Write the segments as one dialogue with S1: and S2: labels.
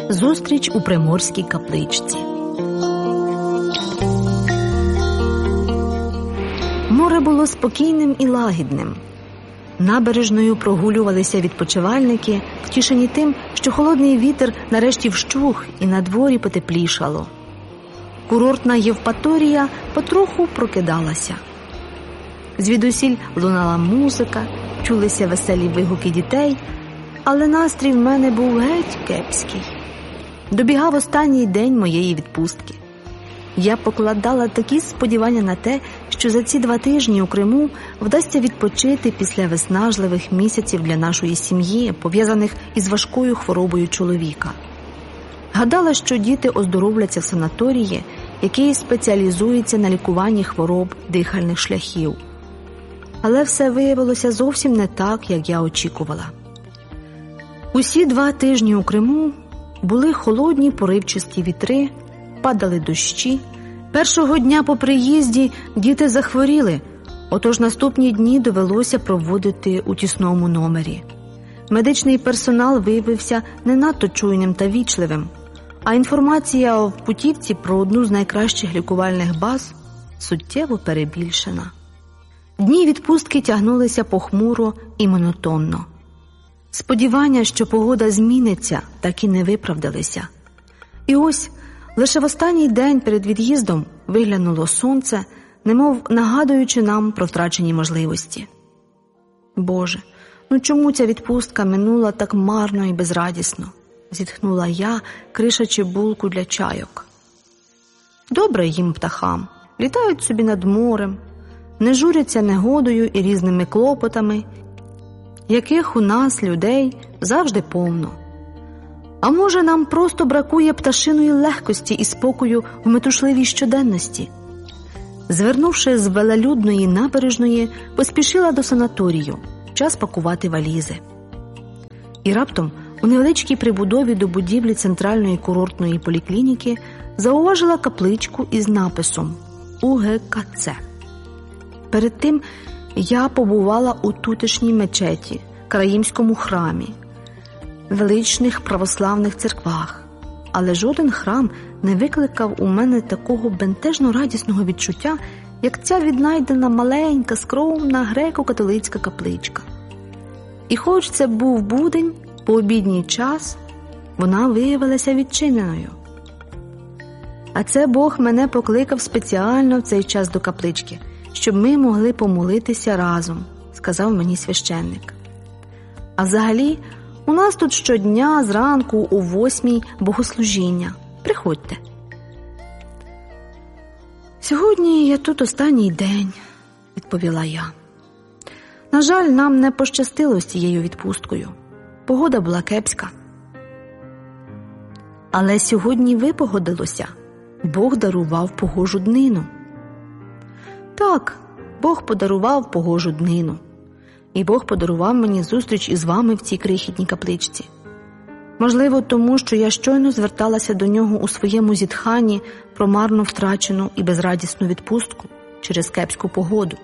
S1: Зустріч у Приморській капличці. Море було спокійним і лагідним. Набережною прогулювалися відпочивальники, втішені тим, що холодний вітер нарешті вщух і на дворі потеплішало. Курортна Євпаторія потроху прокидалася. Звідусіль лунала музика, чулися веселі вигуки дітей, але настрій в мене був геть кепський. Добігав останній день моєї відпустки. Я покладала такі сподівання на те, що за ці 2 тижні у Криму вдасться відпочити після виснажливих місяців для нашої сім'ї, пов'язаних із важкою хворобою чоловіка. Гадала, що діти оздоровляться в санаторії, який спеціалізується на лікуванні хвороб дихальних шляхів. Але все виявилося зовсім не так, як я очікувала. Усі 2 тижні у Криму були холодні поривчасті вітри, падали дощі. Першого дня по приїзді діти захворіли, отож наступні дні довелося проводити у тісному номері. Медичний персонал виявився не надто чуйним та вічливим, а інформація в путівці про одну з найкращих лікувальних баз суттєво перебільшена. Дні відпустки тягнулися похмуро і монотонно. Сподівання, що погода зміниться, так і не виправдалися. І ось, лише в останній день перед від'їздом виглянуло сонце, немов нагадуючи нам про втрачені можливості. Боже, чому ця відпустка минула так марно і безрадісно? Зітхнула я, кришачи булку для чайок. Добре їм птахам, літають собі над морем, не журяться негодою і різними клопотами, яких у нас, людей, завжди повно. А може, нам просто бракує пташиної легкості і спокою в метушливій щоденності? Звернувши з велелюдної набережної, поспішила до санаторію, час пакувати валізи. І раптом у невеличкій прибудові до будівлі центральної курортної поліклініки зауважила капличку із написом УГКЦ. Перед тим я побувала у тутешній мечеті, Караїмському храмі, величних православних церквах, але жоден храм не викликав у мене такого бентежно радісного відчуття, як ця віднайдена маленька, скромна греко-католицька капличка. І хоч це був будень, пообідній час, вона виявилася відчиненою. А це Бог мене покликав спеціально в цей час до каплички, щоб ми могли помолитися разом, сказав мені священник. А взагалі, у нас тут щодня зранку о 8-й богослужіння. Приходьте. Сьогодні я тут останній день, відповіла я. На жаль, нам не пощастило з цією відпусткою. Погода була кепська. Але сьогодні випогодилося. Бог дарував погожу днину. Так, Бог подарував погожу днину. І Бог подарував мені зустріч із вами в цій крихітній капличці. Можливо, тому, що я щойно зверталася до нього у своєму зітханні про марно втрачену і безрадісну відпустку через кепську погоду.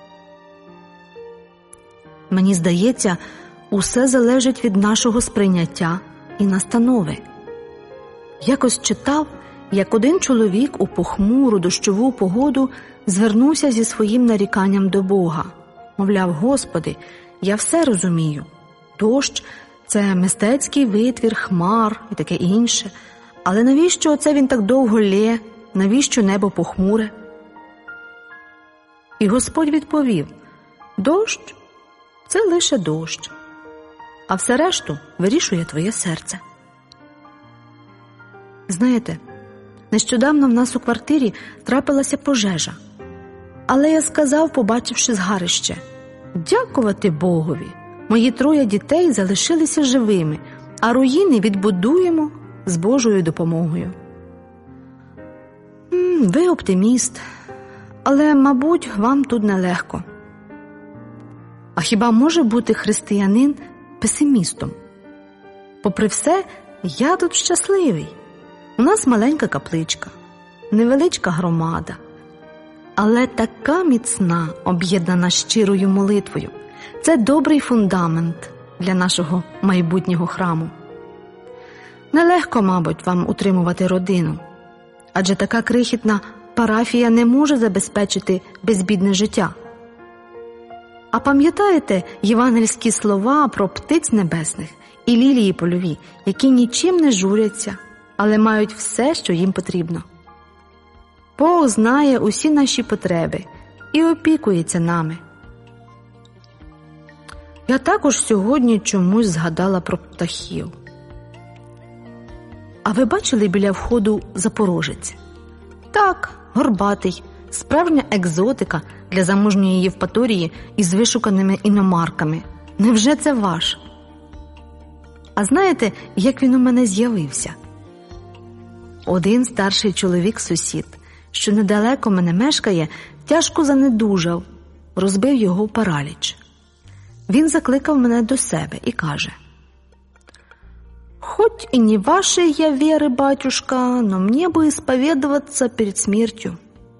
S1: Мені здається, усе залежить від нашого сприйняття і настанови. Якось читав, як один чоловік у похмуру дощову погоду звернувся зі своїм наріканням до Бога. Мовляв, Господи, я все розумію. Дощ – це мистецький витвір хмар і таке інше. Але навіщо оце він так довго лє? Навіщо небо похмуре? І Господь відповів: дощ – це лише дощ, а все решту вирішує твоє серце. Знаєте, нещодавно в нас у квартирі трапилася пожежа. Але я сказав, побачивши згарище: дякувати Богові, мої 3 дітей залишилися живими, а руїни відбудуємо з Божою допомогою. Ви оптиміст, але, мабуть, вам тут нелегко. А хіба може бути християнин песимістом? Попри все, я тут щасливий. У нас маленька капличка, невеличка громада, але така міцна, об'єднана щирою молитвою. Це добрий фундамент для нашого майбутнього храму. Нелегко, мабуть, вам утримувати родину, адже така крихітна парафія не може забезпечити безбідне життя. А пам'ятаєте євангельські слова про птиць небесних і лілії польові, які нічим не журяться, але мають все, що їм потрібно? Бог знає усі наші потреби і опікується нами. Я також сьогодні чомусь згадала про птахів. А ви бачили біля входу Запорожець? Так, горбатий, справжня екзотика для заможньої Євпаторії із вишуканими іномарками. Невже це ваш? А знаєте, як він у мене з'явився? Один старший чоловік-сусід, що недалеко мене мешкає, тяжко занедужав, розбив його параліч. Він закликав мене до себе і каже: «Хоть и не вашей я веры, батюшка, но мне бы исповедоваться перед смертью».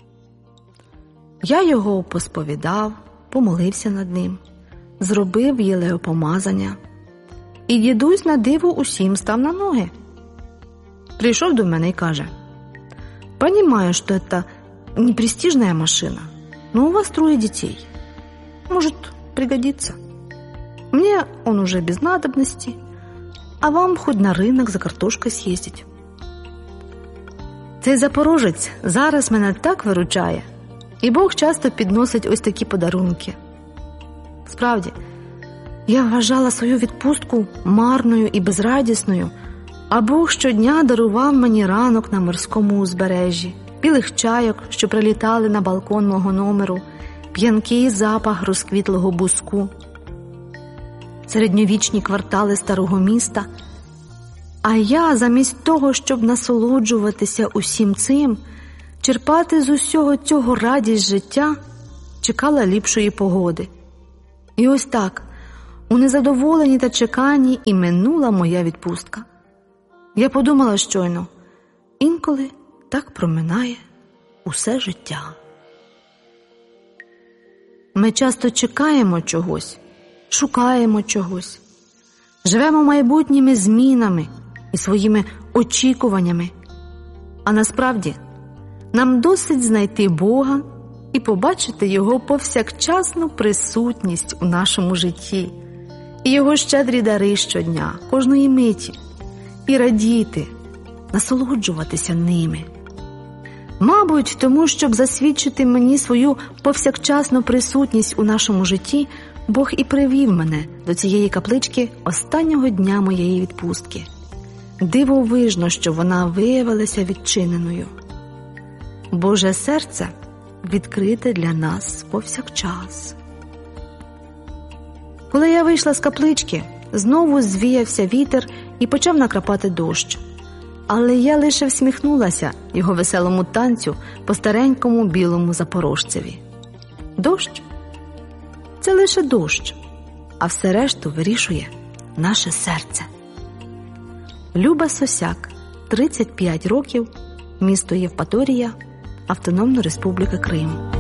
S1: Я його посповідав, помолився над ним, зробив єлеопомазання. І дідусь на диво усім став на ноги. Прийшов до мене і каже: «Понимаю, что это не престижная машина, но у вас 3 детей. Может пригодится. Мне он уже без надобности, а вам хоть на ринок за картошкой съездить». Цей запорожець зараз мене так виручає, і Бог часто підносить ось такі подарунки. Справді, я вважала свою відпустку марною і безрадісною, а Бог щодня дарував мені ранок на морському узбережжі, білих чайок, що прилітали на балкон мого номеру, п'янкий запах розквітлого буску, середньовічні квартали старого міста. А я, замість того, щоб насолоджуватися усім цим, черпати з усього цього радість життя, чекала ліпшої погоди. І ось так, у незадоволенні та чеканні і минула моя відпустка. Я подумала щойно: інколи так проминає усе життя. Ми часто чекаємо чогось, шукаємо чогось, живемо майбутніми змінами і своїми очікуваннями. А насправді нам досить знайти Бога і побачити Його повсякчасну присутність у нашому житті, і Його щедрі дари щодня, кожної миті, і радіти, насолоджуватися ними. Мабуть, тому, щоб засвідчити мені свою повсякчасну присутність у нашому житті, Бог і привів мене до цієї каплички останнього дня моєї відпустки. Дивовижно, що вона виявилася відчиненою. Боже серце відкрите для нас повсякчас. Коли я вийшла з каплички, знову звіявся вітер і почав накрапати дощ. Але я лише всміхнулася його веселому танцю по старенькому білому запорожцеві. Дощ – це лише дощ, а все решту вирішує наше серце. Люба Сосяк, 35 років, місто Євпаторія, Автономна Республіка Крим.